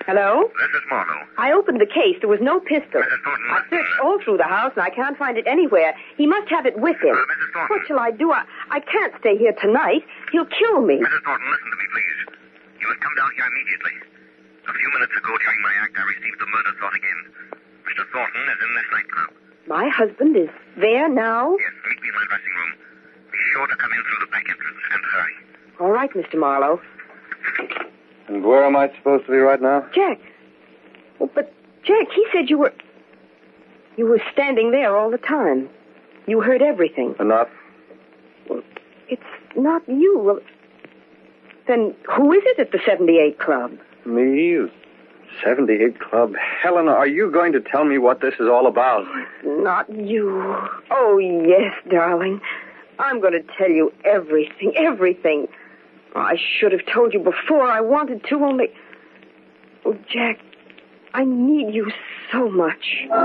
Hello? This is Marlowe. I opened the case. There was no pistol. Mrs. Thornton, I searched all through the house, and I can't find it anywhere. He must have it with him. Mrs. Thornton. What shall I do? I can't stay here tonight. He'll kill me. Mrs. Thornton, listen to me, please. You must come down here immediately. A few minutes ago, during my act, I received the murder thought again. Mr. Thornton is in this nightclub. My husband is there now? Yes, meet me in my dressing room. Be sure to come in through the back entrance, and hurry. All right, Mr. Marlowe. And where am I supposed to be right now? Jack. Oh, but, Jack, he said you were standing there all the time. You heard everything. Enough. Well, it's not you. Well, then who is it at the 78 Club? Me? 78 Club? Helen, are you going to tell me what this is all about? Not you. Oh, yes, darling. I'm going to tell you everything. I should have told you before I wanted to, only... Oh, Jack, I need you so much.